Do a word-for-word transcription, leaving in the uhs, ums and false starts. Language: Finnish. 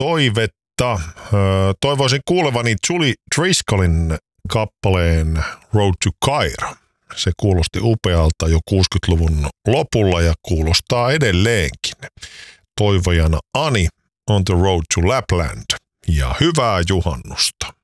toivetta. Toivoisin kuulevani Julie Driscollin kappaleen Road to Cairo. Se kuulosti upealta jo kuusikymmentäluvun lopulla ja kuulostaa edelleenkin. Toivojana Ani on the road to Lapland ja hyvää juhannusta.